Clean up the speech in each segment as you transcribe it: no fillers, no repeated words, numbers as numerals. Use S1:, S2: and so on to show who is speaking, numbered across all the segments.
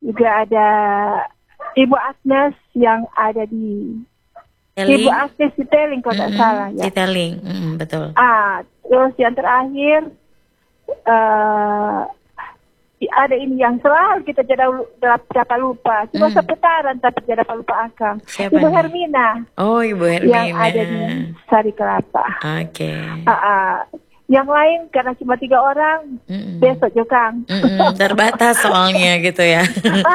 S1: juga ada Ibu Agnes yang ada di Ibu Agnes Citeling kalau tidak salah ya.
S2: Citeling, betul.
S1: Terus yang terakhir ada ini yang selalu kita dapat lupa. Cuma seputaran tapi tidak dapat lupa Akang.
S2: Siapa
S1: Ibu
S2: nih?
S1: Hermina.
S2: Oh, Ibu Hermina.
S1: Yang ada di Sari Kelapa.
S2: Oke.
S1: Yang lain karena cuma 3 orang, besok Jokang.
S2: Terbatas soalnya gitu ya.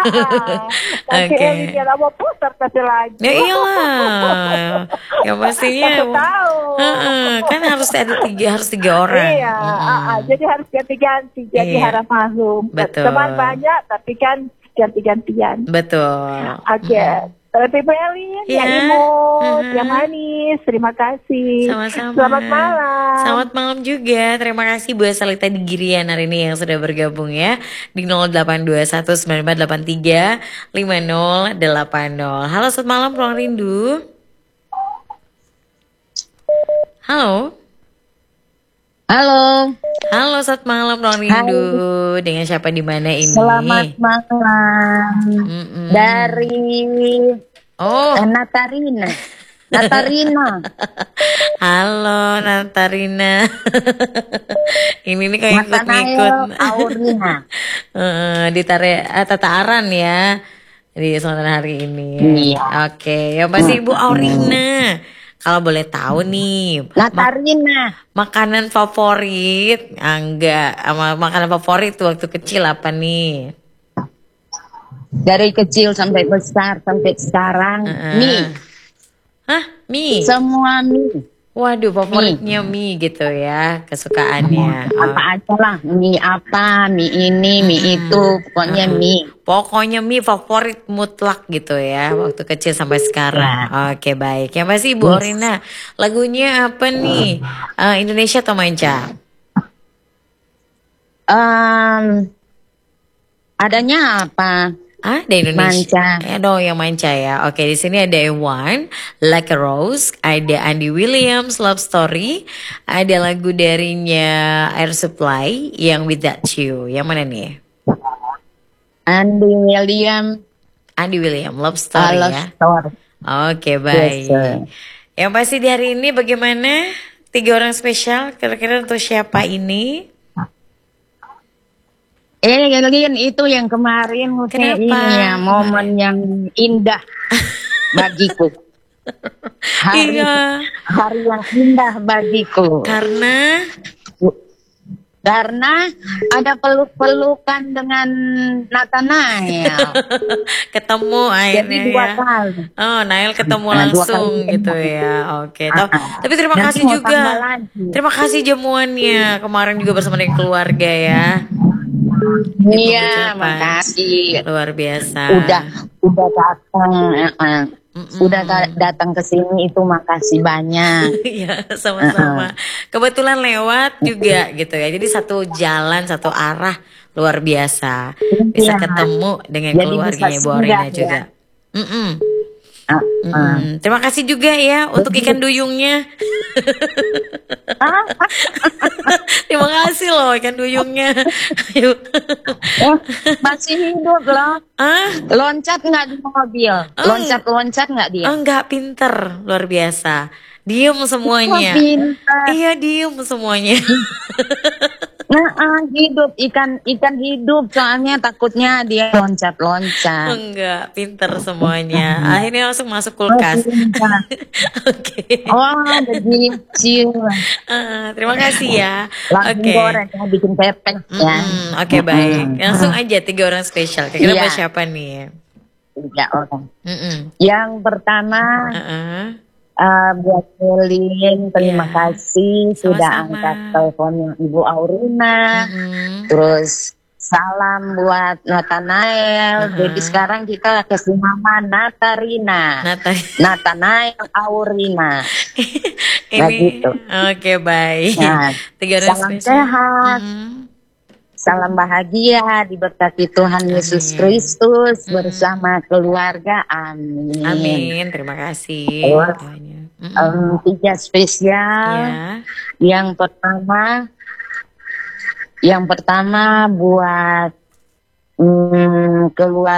S1: Oke. Dia mau putar tapi lagi.
S2: Ya iyalah. Ya pastinya. Kan harus ada 3 orang.
S1: Iya. Jadi harus ganti-ganti. Jadi harap maklum.
S2: Betul.
S1: Teman banyak tapi kan ganti-gantian.
S2: Betul.
S1: Oke. Ibu Elin, yang imut, yang manis, terima kasih.
S2: Sama-sama.
S1: Selamat malam.
S2: Selamat malam juga. Terima kasih Bu Salita di Girian hari ini yang sudah bergabung ya di 082194835080. Halo, selamat malam Ruang Rindu. Halo.
S3: Halo.
S2: Halo, selamat malam Ruang Rindu. Dengan siapa di mana ini?
S3: Selamat malam. Dari Natarina.
S2: Halo Natarina. Ini nih kayak ikut-ikut.
S3: Aurina.
S2: Ditarik Tata Aran ya di sonten hari ini.
S3: Iya.
S2: Oke, yang pasti Ibu Aurina. Kalau boleh tahu nih,
S3: Natarina.
S2: Makanan favorit, enggak, makanan favorit waktu kecil apa nih?
S3: Dari kecil sampai besar sampai sekarang mie.
S2: Hah? Mie?
S3: Semua mie.
S2: Waduh, favoritnya mie gitu ya, kesukaannya.
S3: Apa aja lah, mie apa, mie ini, mie itu, pokoknya mie.
S2: Pokoknya mie favorit mutlak gitu ya, waktu kecil sampai sekarang. Oke, baik. Yang pasti Ibu Aurina, lagunya apa nih? Indonesia atau manca?
S3: Adanya apa?
S2: Ada Indonesia.
S3: Manca.
S2: Yang manca ya. Oke, di sini ada Ewan, Like a Rose, ada Andy Williams, Love Story, ada lagu darinya Air Supply yang Without You. Yang mana nih?
S3: Andy William,
S2: Love Story
S3: Love
S2: ya.
S3: Story.
S2: Oke, baik.
S3: Yes,
S2: yang pasti di hari ini bagaimana? 3 orang spesial, kira-kira untuk siapa ini?
S3: Itu yang kemarin ini ya, momen yang indah bagiku. Hari yang indah bagiku. Karena ada peluk-pelukan dengan Nathanael.
S2: Ketemu akhirnya
S3: Jadi 2
S2: ya.
S3: kali.
S2: Oh, Nael ketemu langsung gitu ya. Oke. Tapi terima kasih juga. Terima kasih jamuannya kemarin juga bersama dengan keluarga ya.
S3: Iya, makasih.
S2: Luar biasa.
S3: Udah datang. Udah datang ke sini itu makasih banyak.
S2: Iya, sama-sama. Kebetulan lewat juga gitu ya. Jadi satu jalan, satu arah, luar biasa. Bisa ketemu dengan keluarganya Ibu Aurina juga. Terima kasih juga ya untuk ikan duyungnya. Terima kasih loh ikan duyungnya.
S3: Masih hidup loh. Loncat nggak di mobil? Loncat nggak dia?
S2: Enggak, pinter, luar biasa. Diem semuanya. Iya, diem semuanya.
S3: Hidup ikan hidup, soalnya takutnya dia loncat.
S2: Enggak, pinter semuanya. Akhirnya langsung masuk kulkas. Oke.
S3: Jadi kecil.
S2: Terima kasih ya.
S3: Langsung goreng, bikin pepes ya.
S2: Oke, baik. Langsung aja 3 orang spesial. Kira-kira siapa nih?
S3: 3 orang. Yang pertama buat Elin, terima kasih sudah angkat teleponnya Ibu Aurina. Terus salam buat Nathanael. Jadi sekarang kita kasih nama Natarina. Nathanael Aurina.
S2: Gitu. Oke, baik.
S3: Salam sehat. Salam bahagia diberkati Tuhan Yesus Kristus bersama keluarga. Amin.
S2: Amin. Terima kasih.
S3: 3 spesial. Yang pertama buat keluarga